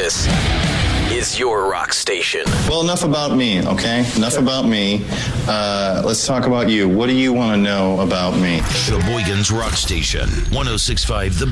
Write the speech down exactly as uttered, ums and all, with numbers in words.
This is your rock station. Well, enough about me, okay? Enough about me. Uh, let's talk about you. What do you want to know about me? Sheboygan's Rock Station, one oh six point five The